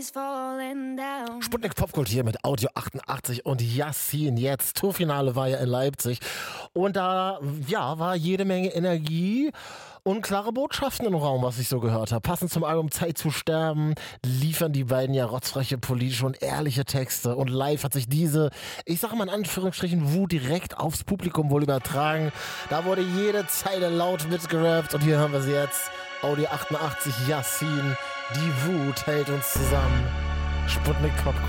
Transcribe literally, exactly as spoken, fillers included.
Sputnik Popkult hier mit Audio achtundachtzig und Yassin jetzt. Tourfinale war ja in Leipzig und da ja, war jede Menge Energie und klare Botschaften im Raum, was ich so gehört habe. Passend zum Album Zeit zu sterben liefern die beiden ja rotzfreche politische und ehrliche Texte und live hat sich diese, ich sage mal in Anführungsstrichen, Wut direkt aufs Publikum wohl übertragen. Da wurde jede Zeile laut mitgerappt und hier hören wir sie jetzt. Audio achtundachtzig, Yassin, die Wut hält uns zusammen. Sputnik Popkult.